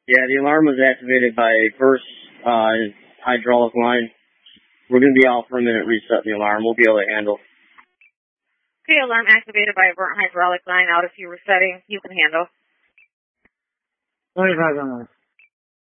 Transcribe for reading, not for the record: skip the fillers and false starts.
Yeah, the alarm was activated by Verse hydraulic line. We're going to be out for a minute resetting the alarm. We'll be able to handle. Okay, alarm activated by a burnt hydraulic line out of your resetting. You can handle. 25 on that.